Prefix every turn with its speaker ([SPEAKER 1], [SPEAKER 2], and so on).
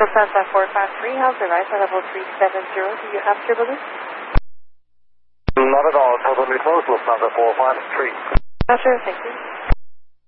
[SPEAKER 1] Lufthansa 453, how's the rise on level 370? Do you have turbulence?
[SPEAKER 2] Not at all. Totally closed. Lufthansa 453.
[SPEAKER 1] Not sure, thank you.